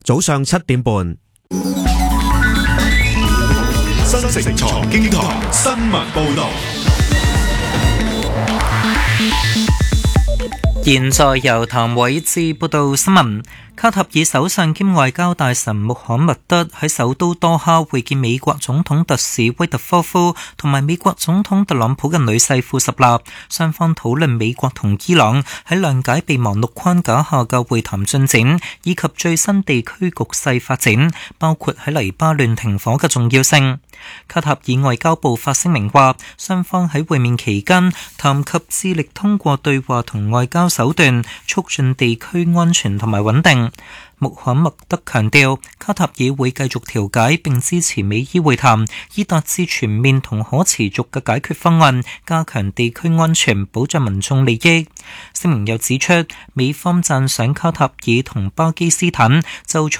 早上7點半。 新城財經台新聞報道。 現在由譚偉智報道新聞。卡塔爾首相兼外交大臣穆罕默德喺首都多哈會見美國總統特使威特科夫同埋美國總統特朗普嘅女婿庫什納，雙方討論美國同伊朗喺諒解備忘錄框架下嘅會談進展，以及最新地區局勢發展，包括喺黎巴嫩停火嘅重要性。卡塔爾外交部發聲明話，雙方喺會面期間談及致力通過對話同外交手段促進地區安全同埋穩定。穆罕默德強調，卡塔爾會繼續調解並支持美伊會談，以達至全面同可持續嘅解決方案，加強地區安全，保障民眾利益。聲明又指出，美方讚賞卡塔爾同巴基斯坦就